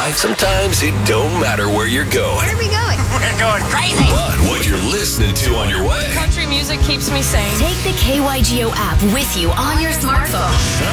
Sometimes it don't matter where you're going. Where are we going? We're going crazy. But what you're listening to on your way. Country music keeps me sane. Take the KYGO app with you on your smartphone.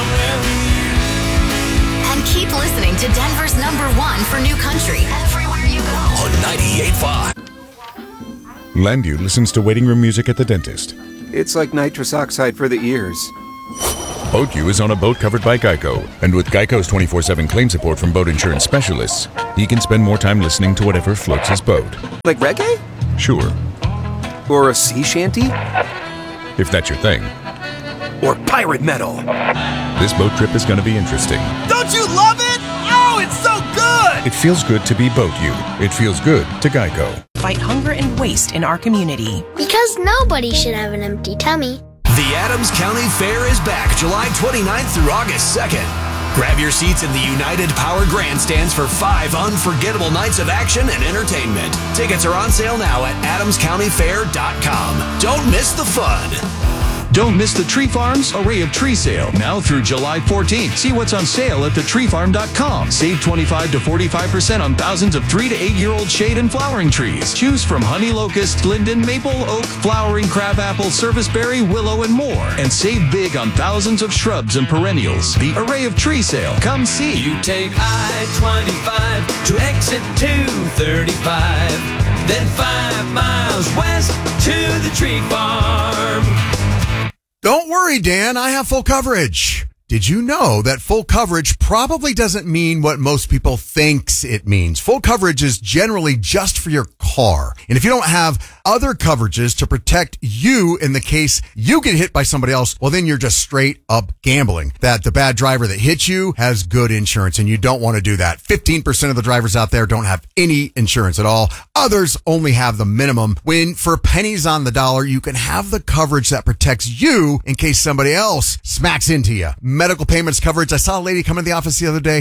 And keep listening to Denver's #1 for new country everywhere you go. On 98.5. Landview listens to waiting room music at the dentist. It's like nitrous oxide for the ears. BoatU is on a boat covered by Geico. And with Geico's 24/7 claim support from boat insurance specialists, he can spend more time listening to whatever floats his boat. Like reggae? Sure, Or a sea shanty? if that's your thing. Or pirate metal? This boat trip is going to be interesting. Don't you love it? Oh, it's so good. It feels good to be BoatU. It feels good to Geico. Fight hunger and waste in our community. Because nobody should have an empty tummy. The Adams County Fair is back July 29th through August 2nd. Grab your seats in the United Power Grandstands for 5 unforgettable nights of action and entertainment. Tickets are on sale now at adamscountyfair.com. Don't miss the fun. Don't miss the Tree Farm's Array of Tree Sale, now through July 14th. See what's on sale at thetreefarm.com. Save 25 to 45% on thousands of 3 to 8-year-old shade and flowering trees. Choose from honey locust, linden, maple, oak, flowering crabapple, serviceberry, willow, and more. And save big on thousands of shrubs and perennials. The Array of Tree Sale. Come see. You take I-25 to exit 235, then 5 miles west to the Tree Farm. Don't worry, Dan. I have full coverage. Did you know that full coverage probably doesn't mean what most people thinks it means? Full coverage is generally just for your car. And if you don't have other coverages to protect you in the case you get hit by somebody else, well, then you're just straight up gambling that the bad driver that hit you has good insurance, and you don't want to do that. 15% of the drivers out there don't have any insurance at all. Others only have the minimum. When for pennies on the dollar, you can have the coverage that protects you in case somebody else smacks into you. Medical payments coverage. I saw a lady come in the office the other day,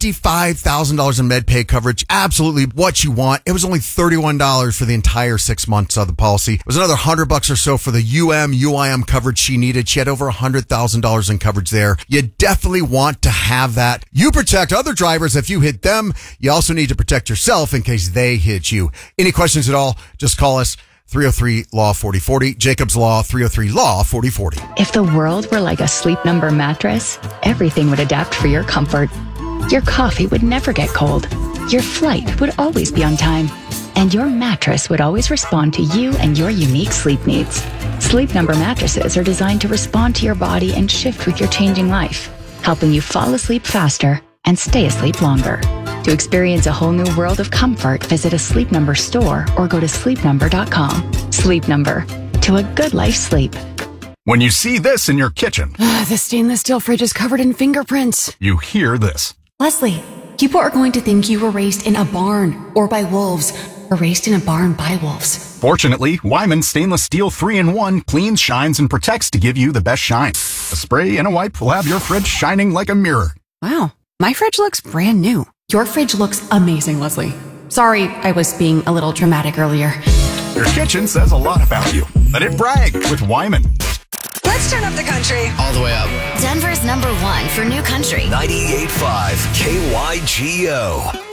$25,000 in med pay coverage. Absolutely what you want. It was only $31 for the entire 6 months of the policy. It was another $100 or so for the UIM coverage she needed. She had over $100,000 in coverage there. You definitely want to have that. You protect other drivers if you hit them. You also need to protect yourself in case they hit you. Any questions at all? Just call us. 303-LAW-4040. Jacob's Law, 303-LAW-4040. If the world were like a Sleep Number mattress, everything would adapt for your comfort. Your coffee would never get cold. Your flight would always be on time. And your mattress would always respond to you and your unique sleep needs. Sleep Number mattresses are designed to respond to your body and shift with your changing life, helping you fall asleep faster and stay asleep longer. To experience a whole new world of comfort, visit a Sleep Number store or go to sleepnumber.com. Sleep Number. To a good life sleep. When you see this in your kitchen, The stainless steel fridge is covered in fingerprints. you hear this. Leslie, people are going to think you were raised in a barn or by wolves, or raised in a barn by wolves. Fortunately, Wyman Stainless Steel 3-in-1 cleans, shines, and protects to give you the best shine. A spray and a wipe will have your fridge shining like a mirror. Wow, my fridge looks brand new. Your fridge looks amazing, Leslie. Sorry, I was being a little dramatic earlier. Your kitchen says a lot about you. Let it brag with Wyman. Let's turn up the country. All the way up. Denver's #1 for new country. 98.5 KYGO.